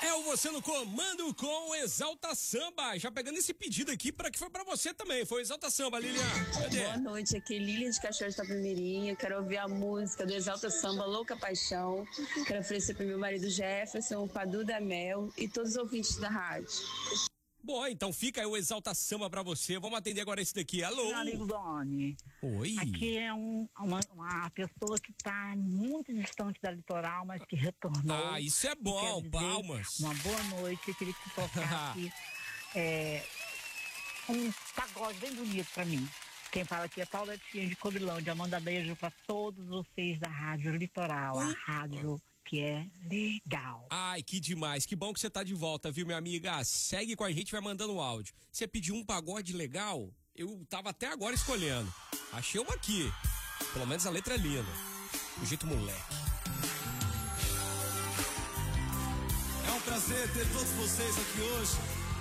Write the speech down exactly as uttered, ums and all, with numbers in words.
É o Você no Comando com o Exalta Samba. Já pegando esse pedido aqui, para que foi para você também. Foi Exalta Samba, Lilian. Cadê? Boa noite, aqui é Lilian de Cachoeira de Itapemirim. Eu quero ouvir a música do Exalta Samba, Louca Paixão. Quero oferecer para meu marido Jefferson, o Padu da Mel e todos os ouvintes da rádio. Bom, então fica aí o Exalta Samba pra você. Vamos atender agora esse daqui. Alô? Meu amigo Doni. Oi. Aqui é um, uma, uma pessoa que está muito distante da litoral, mas que retornou. Ah, isso é bom, palmas. Uma boa noite. Eu queria que você tocasse é, um pagode bem bonito pra mim. Quem fala aqui é Pauletinha de Cobilândia. Manda beijo pra todos vocês da Rádio Litoral, a rádio que é legal. Ai, que demais. Que bom que você tá de volta, viu, minha amiga? Segue com a gente, vai mandando o áudio. Você pediu um pagode legal? Eu tava até agora escolhendo. Achei uma aqui. Pelo menos a letra é linda. Do jeito moleque. É um prazer ter todos vocês aqui hoje.